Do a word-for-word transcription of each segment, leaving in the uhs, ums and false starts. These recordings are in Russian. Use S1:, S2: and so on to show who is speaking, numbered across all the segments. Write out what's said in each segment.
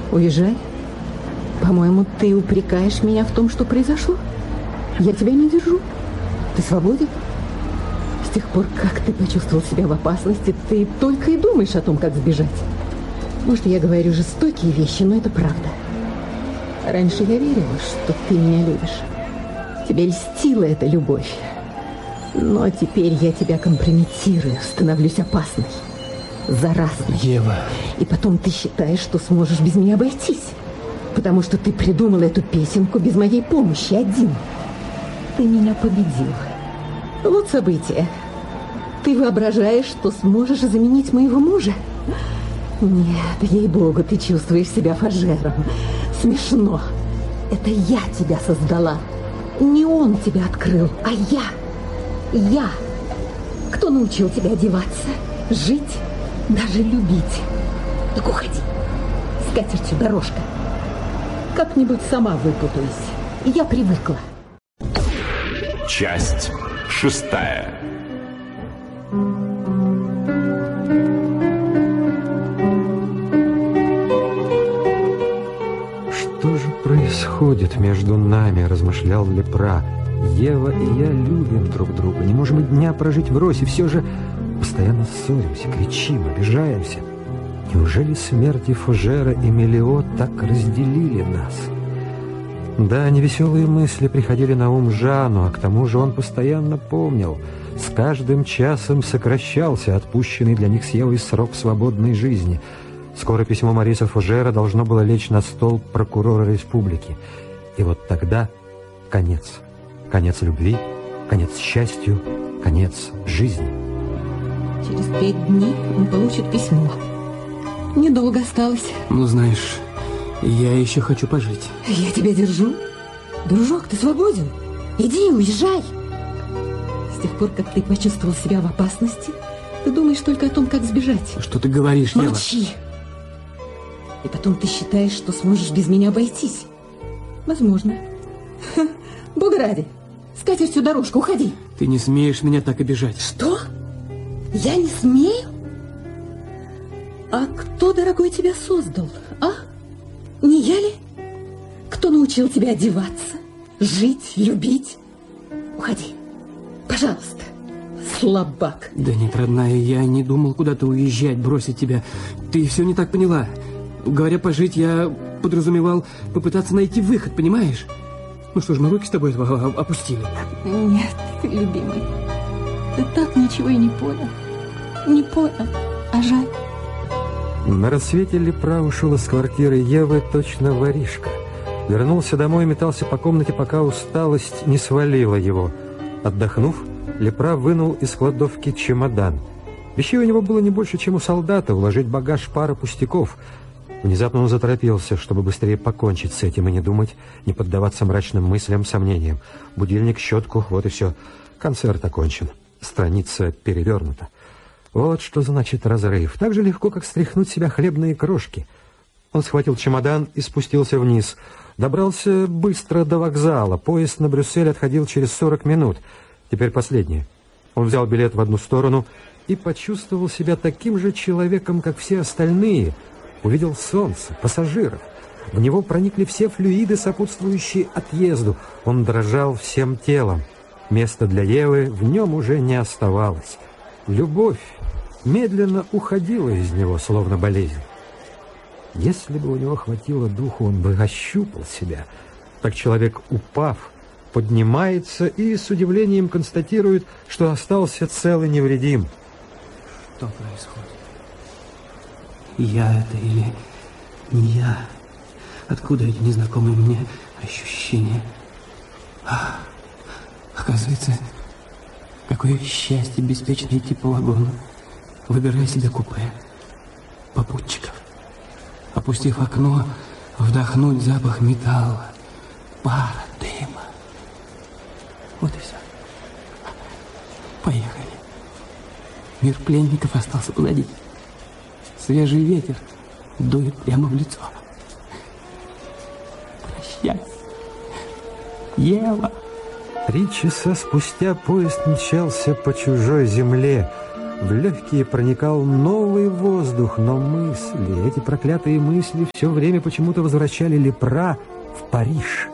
S1: Уезжай. По-моему, ты упрекаешь меня в том, что произошло. Я тебя не держу. Ты свободен. С тех пор, как ты почувствовал себя в опасности, ты только и думаешь о том, как сбежать. Может, я говорю жестокие вещи, но это правда. Раньше я верила, что ты меня любишь. Тебе льстила эта любовь. Но теперь я тебя компрометирую, становлюсь опасной, заразной.
S2: Ева.
S1: И потом ты считаешь, что сможешь без меня обойтись. Потому что ты придумал эту песенку без моей помощи один. Ты меня победил. Вот событие. Ты воображаешь, что сможешь заменить моего мужа? Нет, ей-богу, ты чувствуешь себя фажером. Смешно. Это я тебя создала. Не он тебя открыл, а я. Я. Кто научил тебя одеваться, жить, даже любить? Так уходи. С катертью дорожка. Как-нибудь сама выпутаюсь. Я привыкла.
S3: Часть шестая.
S4: Что же происходит между нами, размышлял Лепра. Ева и я любим друг друга, не можем и дня прожить врозь, и все же постоянно ссоримся, кричим, обижаемся. Неужели смерти Фужера и Мелио так разделили нас? Да, невеселые мысли приходили на ум Жану, а к тому же он постоянно помнил. С каждым часом сокращался отпущенный для них с Евой срок свободной жизни. Скоро письмо Мариса Фужера должно было лечь на стол прокурора республики. И вот тогда конец. Конец любви, конец счастью, конец жизни.
S1: Через пять дней он получит письмо. Недолго осталось.
S2: Ну, знаешь, я еще хочу пожить.
S1: Я тебя держу. Дружок, ты свободен. Иди, уезжай. С тех пор, как ты почувствовал себя в опасности, ты думаешь только о том, как сбежать.
S2: Что ты говоришь, Ева?
S1: Молчи. И потом ты считаешь, что сможешь без меня обойтись. Возможно. Ха, Бога ради. С катертью дорожку, уходи.
S2: Ты не смеешь меня так обижать.
S1: Что? Я не смею? А кто, дорогой, тебя создал, а? Не я ли? Кто научил тебя одеваться, жить, любить? Уходи, пожалуйста, слабак.
S2: Да нет, родная, я не думал куда-то уезжать, бросить тебя. Ты все не так поняла. Говоря пожить, я подразумевал попытаться найти выход, понимаешь? Ну что ж, мы руки с тобой опустили.
S1: Нет, любимый, ты так ничего и не понял. Не понял, а жаль.
S4: На рассвете Лепра ушел из квартиры Евы точно воришка. Вернулся домой и метался по комнате, пока усталость не свалила его. Отдохнув, Лепра вынул из кладовки чемодан. Вещей у него было не больше, чем у солдата, уложить багаж пара пустяков. Внезапно он заторопился, чтобы быстрее покончить с этим и не думать, не поддаваться мрачным мыслям, сомнениям. Будильник, щетку, вот и все. Концерт окончен. Страница перевернута. Вот что значит разрыв. Так же легко, как стряхнуть с себя хлебные крошки. Он схватил чемодан и спустился вниз. Добрался быстро до вокзала. Поезд на Брюссель отходил через сорок минут. Теперь последнее. Он взял билет в одну сторону и почувствовал себя таким же человеком, как все остальные. Увидел солнце, пассажиров. В него проникли все флюиды, сопутствующие отъезду. Он дрожал всем телом. Места для Евы в нем уже не оставалось. Любовь медленно уходила из него, словно болезнь. Если бы у него хватило духу, он бы ощупал себя. Так человек, упав, поднимается и с удивлением констатирует, что остался цел и невредим.
S2: Что происходит? Я это или не я? Откуда эти незнакомые мне ощущения? А, оказывается, какое счастье беспечно идти по вагону, выбирая себе купе, попутчиков. Опустив окно, вдохнуть запах металла, пара, дыма. Вот и все. Поехали. Мир пленников остался позади. Свежий ветер дует прямо в лицо. Прощай, Ева.
S4: Три часа спустя поезд мчался по чужой земле. В легкие проникал новый воздух, но мысли, эти проклятые мысли все время почему-то возвращали Лепра в Париж.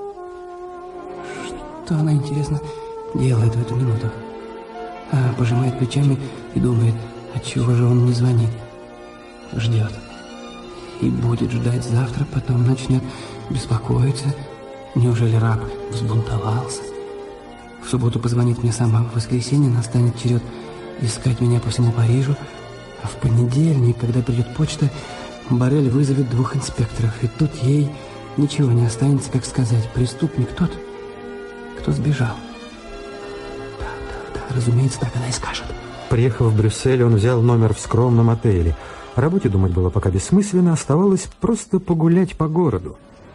S2: Что она, интересно, делает в эту минуту? А, пожимает плечами и думает, отчего же он не звонит. Ждет. И будет ждать завтра, потом начнет беспокоиться. Неужели раб взбунтовался? В субботу позвонит мне сама, в воскресенье настанет черед искать меня по всему Парижу, а в понедельник, когда придет почта, Борель вызовет двух инспекторов, и тут ей ничего не останется, как сказать, преступник тот, кто сбежал. Да, да, да, разумеется, так она и скажет.
S4: Приехав в Брюссель, он взял номер в скромном отеле. О работе думать было пока бессмысленно, оставалось просто погулять по городу.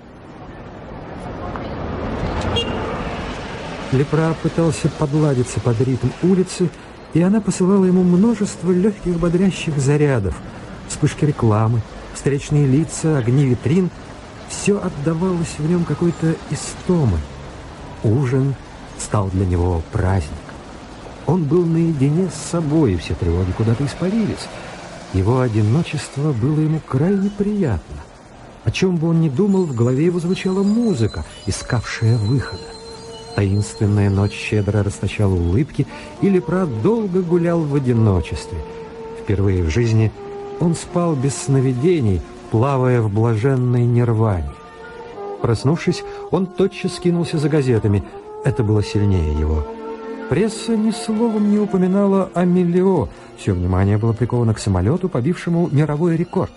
S4: Лепра пытался подладиться под ритм улицы, и она посылала ему множество легких бодрящих зарядов. Вспышки рекламы, встречные лица, огни витрин. Все отдавалось в нем какой-то истомой. Ужин стал для него праздник. Он был наедине с собой, и все тревоги куда-то испарились. Его одиночество было ему крайне приятно. О чем бы он ни думал, в голове его звучала музыка, искавшая выхода. Таинственная ночь щедро расточала улыбки, и Лепра долго гулял в одиночестве. Впервые в жизни он спал без сновидений, плавая в блаженной нирване. Проснувшись, он тотчас кинулся за газетами. Это было сильнее его. Пресса ни словом не упоминала о Миллио. Все внимание было приковано к самолету, побившему мировой рекорд.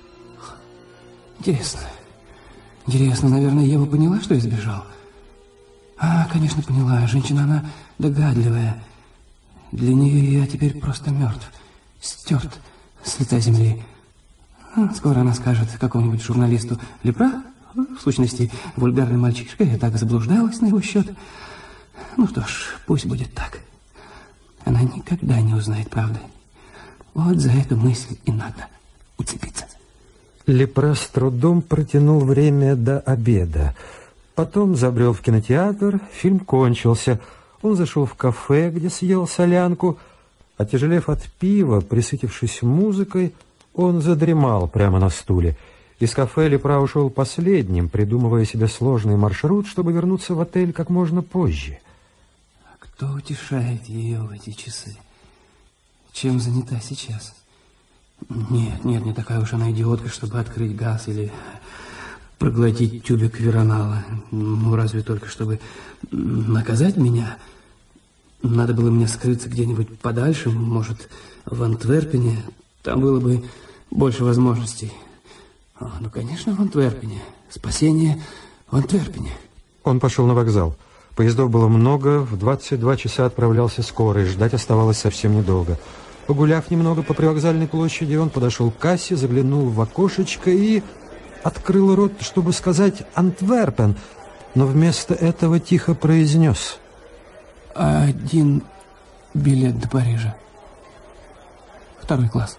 S2: Интересно. Интересно, наверное, Ева поняла, что я сбежал? А, конечно, поняла. Женщина, она догадливая. Для нее я теперь просто мертв. Стерт с лица земли. Скоро она скажет какому-нибудь журналисту: Лепра, в сущности, вульгарный мальчишка, я так заблуждалась на его счет. Ну что ж, пусть будет так. Она никогда не узнает правды. Вот за эту мысль и надо уцепиться.
S4: Лепра с трудом протянул время до обеда. Потом забрел в кинотеатр, фильм кончился. Он зашел в кафе, где съел солянку. Отяжелев от пива, присытившись музыкой, он задремал прямо на стуле. Из кафе Лепра ушел последним, придумывая себе сложный маршрут, чтобы вернуться в отель как можно позже.
S2: А кто утешает ее в эти часы? Чем занята сейчас? Нет, нет, не такая уж она идиотка, чтобы открыть газ или проглотить тюбик веронала. Ну, разве только чтобы наказать меня. Надо было мне скрыться где-нибудь подальше, может, в Антверпене. Там было бы больше возможностей. О, ну, конечно, в Антверпене. Спасение в Антверпене.
S4: Он пошел на вокзал. Поездов было много, в двадцать два часа отправлялся скорый, ждать оставалось совсем недолго. Погуляв немного по привокзальной площади, он подошел к кассе, заглянул в окошечко и открыл рот, чтобы сказать «Антверпен», но вместо этого тихо произнес:
S2: один билет до Парижа. Второй класс.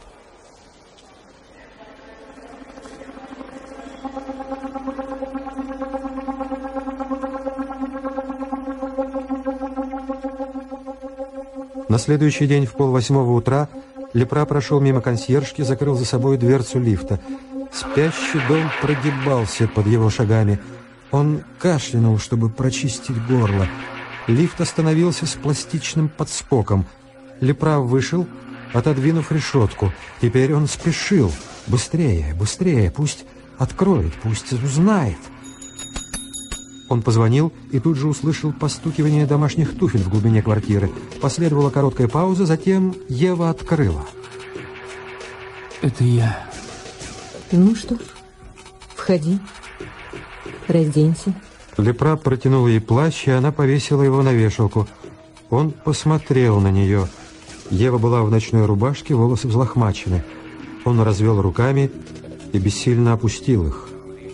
S4: На следующий день в полвосьмого утра Лепра прошел мимо консьержки, закрыл за собой дверцу лифта. Спящий дом прогибался под его шагами. Он кашлянул, чтобы прочистить горло. Лифт остановился с пластичным подскоком. Лепра вышел, отодвинув решетку. Теперь он спешил. Быстрее, быстрее, пусть откроет, пусть узнает. Он позвонил и тут же услышал постукивание домашних туфель в глубине квартиры. Последовала короткая пауза, затем Ева открыла.
S2: Это я.
S1: Ну что ж, входи, разденься.
S4: Лепра протянул ей плащ, и она повесила его на вешалку. Он посмотрел на нее. Ева была в ночной рубашке, волосы взлохмачены. Он развел руками и бессильно опустил их.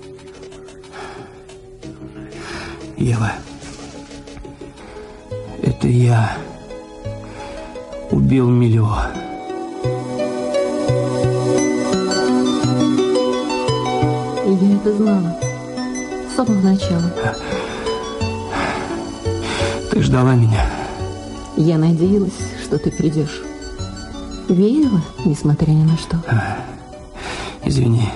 S2: Ева, это я убил Миллио.
S1: Я это знала с самого начала.
S2: Ты ждала меня?
S1: Я надеялась, что ты придешь. Верила, несмотря ни на что.
S2: А, извини.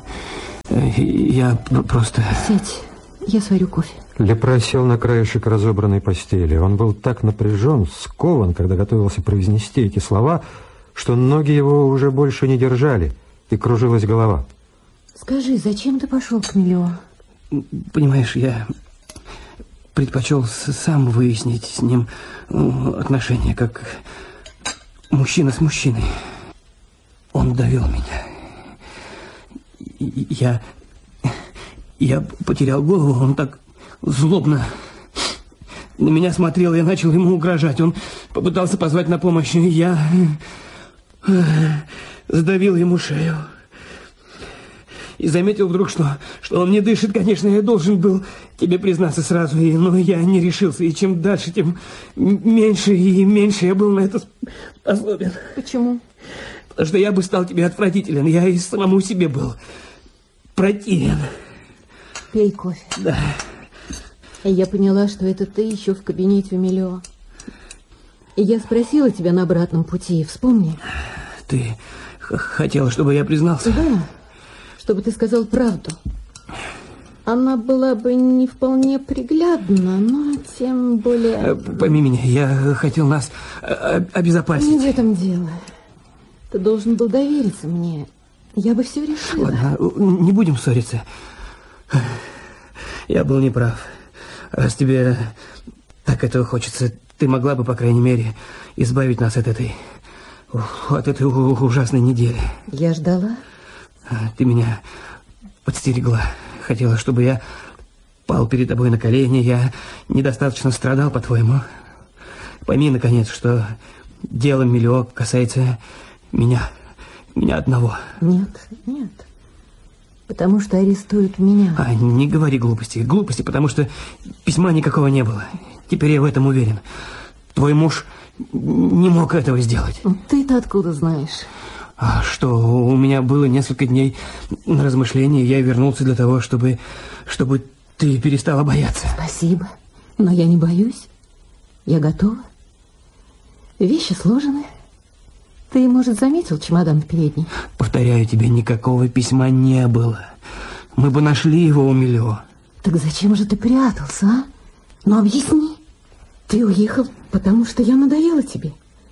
S2: Я просто...
S1: Сядь, я сварю кофе.
S4: Лепра сел на краешек разобранной постели. Он был так напряжен, скован, когда готовился произнести эти слова, что ноги его уже больше не держали, и кружилась голова.
S1: Скажи, зачем ты пошел к Милио?
S2: Понимаешь, я предпочел сам выяснить с ним отношения, как мужчина с мужчиной. Он довел меня. Я... Я потерял голову, он так злобно на меня смотрел, я начал ему угрожать. Он попытался позвать на помощь, и я сдавил ему шею. И заметил вдруг, что, что он не дышит. Конечно, я должен был тебе признаться сразу, и, но я не решился. И чем дальше, тем меньше и меньше я был на это способен.
S1: Почему?
S2: Потому что я бы стал тебе отвратителен. Я и самому себе был противен.
S1: Пей кофе.
S2: Да.
S1: И я поняла, что это ты еще в кабинете у Милио. И я спросила тебя на обратном пути, вспомни.
S2: Ты хотела, чтобы я признался?
S1: Да, чтобы ты сказал правду. Она была бы не вполне приглядна, но тем более...
S2: Пойми меня, я хотел нас обезопасить.
S1: Не в этом дело. Ты должен был довериться мне. Я бы все решила.
S2: Ладно, не будем ссориться. Я был неправ. Раз тебе так этого хочется, ты могла бы, по крайней мере, избавить нас от этой... от этой ужасной недели.
S1: Я ждала.
S2: Ты меня подстерегла. Хотела, чтобы я пал перед тобой на колени. Я недостаточно страдал, по-твоему. Пойми, наконец, что дело Милио касается меня. Меня одного.
S1: Нет, нет. Потому что арестуют меня.
S2: А, не говори глупости. Глупости, потому что письма никакого не было. Теперь я в этом уверен. Твой муж не мог этого сделать.
S1: Ты-то откуда знаешь?
S2: А что, у меня было несколько дней на размышление. Я вернулся для того, чтобы, чтобы ты перестала бояться.
S1: Спасибо. Но я не боюсь. Я готова. Вещи сложены. Ты, может, заметил чемодан в передней?
S2: Повторяю тебе, никакого письма не было. Мы бы нашли его у Милио.
S1: Так зачем же ты прятался, а? Ну, объясни. Ты уехал, потому что я надоела тебе.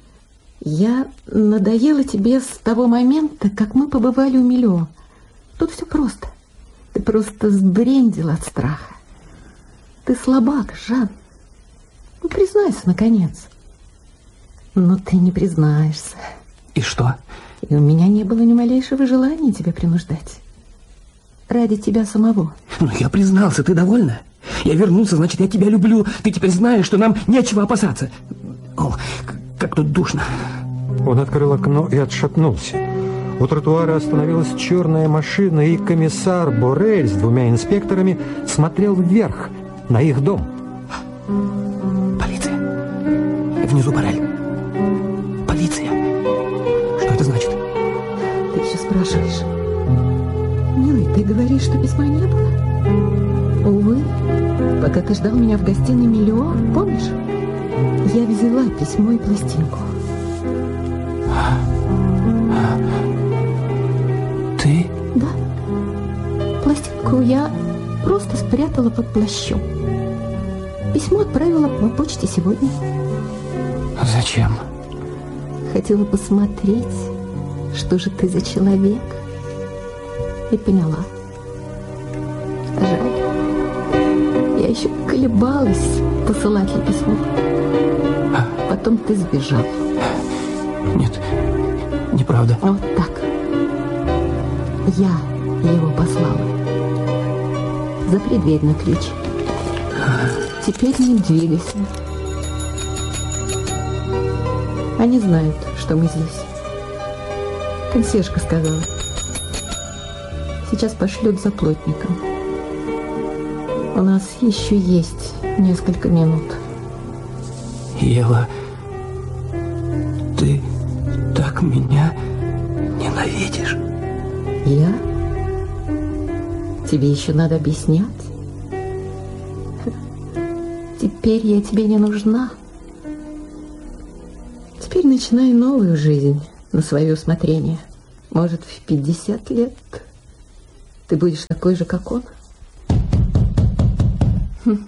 S1: Я надоела тебе с того момента, как мы побывали у Милио. Тут все просто. Ты просто сбрендил от страха. Ты слабак, Жан. Ну, признайся, наконец. Но ты не признаешься.
S2: И что?
S1: И у меня не было ни малейшего желания тебя принуждать. Ради тебя самого.
S2: Ну, я признался, ты довольна? Я вернулся, значит, я тебя люблю. Ты теперь знаешь, что нам нечего опасаться. О, как тут душно.
S4: Он открыл окно и отшатнулся. У тротуара остановилась черная машина, и комиссар Борель с двумя инспекторами смотрел вверх, на их дом.
S2: Полиция. Внизу Борель. Полиция. Что это значит?
S1: Ты еще спрашиваешь. Милый, ты говоришь, что письма не было? Увы, пока ты ждал меня в гостиной Милио, помнишь? Я взяла письмо и пластинку.
S2: Ты?
S1: Да. Пластинку я просто спрятала под плащом. Письмо отправила по почте сегодня.
S2: Зачем?
S1: Хотела посмотреть, что же ты за человек. И поняла. Жаль. Я еще колебалась, посылать ли письмо. Потом ты сбежал.
S2: Нет, неправда.
S1: Вот так. Я его послала. Запри дверь на ключ. Теперь не двигайся. Они знают, что мы здесь. Консьержка сказала. Сейчас пошлют за плотником. У нас еще есть несколько минут.
S2: Ева, ты так меня ненавидишь?
S1: Я? Тебе еще надо объяснять? Теперь я тебе не нужна. Теперь начинай новую жизнь на свое усмотрение. Может, в пятьдесят лет ты будешь такой же, как он? Хм.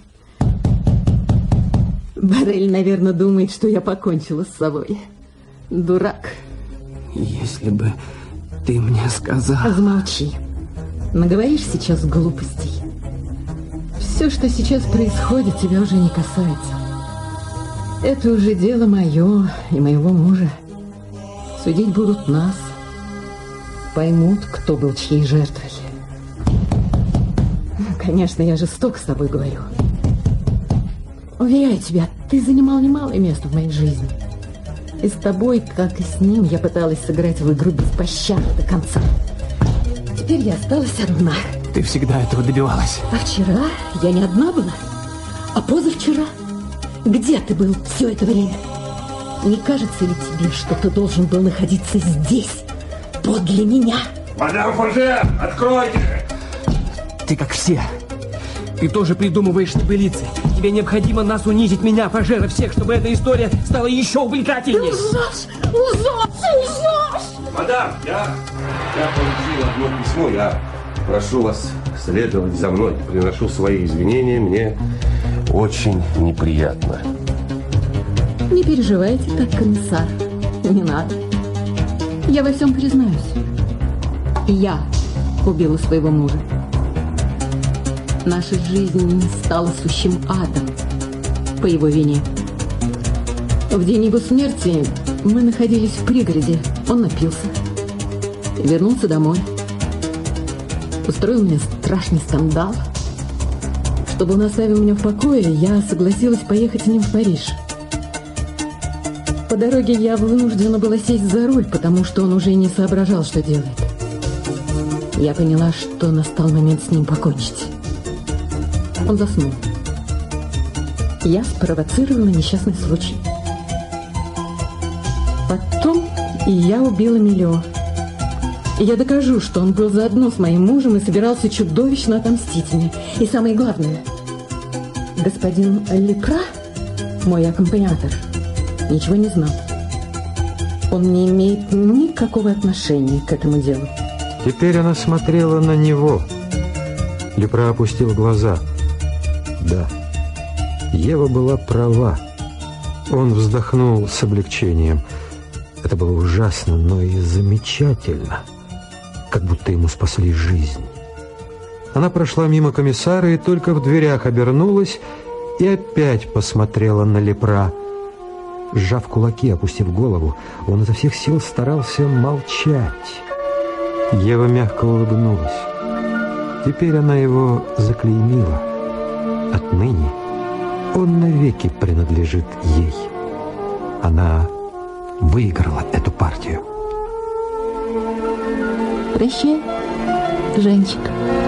S1: Борель, наверное, думает, что я покончила с собой. Дурак.
S2: Если бы ты мне сказал...
S1: Замолчи. Наговоришь сейчас глупостей. Все, что сейчас происходит, тебя уже не касается. Это уже дело мое и моего мужа. Судить будут нас. Поймут, кто был чьей жертвой. Конечно, я жестоко с тобой говорю. Уверяю тебя, ты занимал немалое место в моей жизни. И с тобой, как и с ним, я пыталась сыграть в игру без пощады до конца. Теперь я осталась одна.
S2: Ты всегда этого добивалась.
S1: А вчера я не одна была, а позавчера. Где ты был все это время? Не кажется ли тебе, что ты должен был находиться здесь, подле меня?
S3: Мадам Фужер, откройте!
S2: Ты как все. Ты тоже придумываешь небылицы. Тебе необходимо нас унизить, меня, Фужера, всех, чтобы эта история стала еще увлекательнее.
S1: Ты лжешь! Лжешь! Лжешь!
S3: Мадам, я, я получил одно письмо. Я прошу вас следовать за мной. Приношу свои извинения. Мне очень неприятно.
S1: Не переживайте так, комиссар. Не надо. Я во всем признаюсь. Я убила своего мужа. Наша жизнь стала сущим адом по его вине. В день его смерти мы находились в пригороде. Он напился и вернулся домой. Устроил мне страшный скандал. Чтобы он оставил меня в покое, я согласилась поехать с ним в Париж. По дороге я вынуждена была сесть за руль, потому что он уже не соображал, что делает. Я поняла, что настал момент с ним покончить. Он заснул. Я спровоцировала несчастный случай. Потом я убила Милё. И я докажу, что он был заодно с моим мужем и собирался чудовищно отомстить мне. И самое главное, господин Лепра, мой аккомпаниатор, ничего не знал. Он не имеет никакого отношения к этому делу.
S4: Теперь она смотрела на него. Лепра опустил глаза. Да, Ева была права. Он вздохнул с облегчением. Это было ужасно, но и замечательно. Как будто ему спасли жизнь. Она прошла мимо комиссара и только в дверях обернулась и опять посмотрела на Лепра. Сжав кулаки, опустив голову, он изо всех сил старался молчать. Ева мягко улыбнулась. Теперь она его заклеймила. Отныне он навеки принадлежит ей. Она выиграла эту партию.
S1: Прощай, Женечка.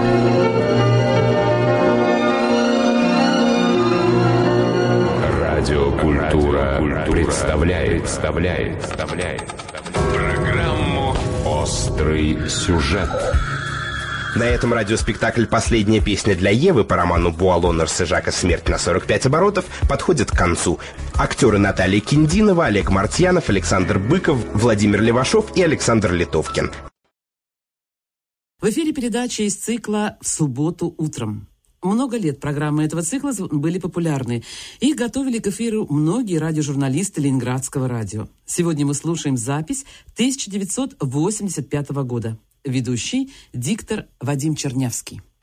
S3: Радиокультура представляет, представляет, представляет программу «Острый сюжет».
S5: На этом радиоспектакль «Последняя песня для Евы» по роману Буало-Нарсэ Жака «Смерть на сорок пять оборотов» подходит к концу. Актеры Наталья Киндинова, Олег Мартьянов, Александр Быков, Владимир Левашов и Александр Литовкин.
S6: В эфире передача из цикла «В субботу утром». Много лет программы этого цикла были популярны. Их готовили к эфиру многие радиожурналисты Ленинградского радио. Сегодня мы слушаем запись тысяча девятьсот восемьдесят пятого года. Ведущий диктор Вадим Чернявский.